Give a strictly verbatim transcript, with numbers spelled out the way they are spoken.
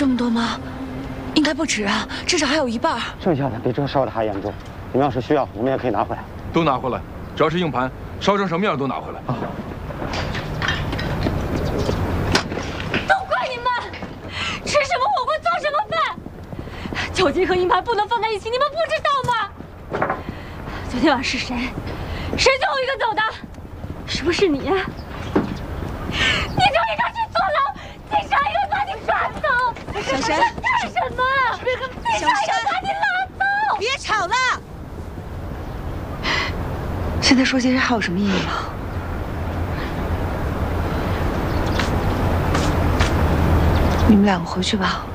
这么多吗？应该不止啊，至少还有一半。 剩下的比这烧的还严重。你们要是需要，我们也可以拿回来。 都拿回来，只要是硬盘，烧成什么样都拿回来。 啊！ 都怪你们！吃什么火锅做什么饭，酒精和硬盘不能放在一起，你们不知道吗？昨天晚上是谁？谁最后一个走的？是不是你？你就应该去坐牢，警察应该把你抓走。 小山， 干什么？ 小山， 把你拉走！ 别吵了。 现在说这些还有什么意义啊？你们两个回去吧。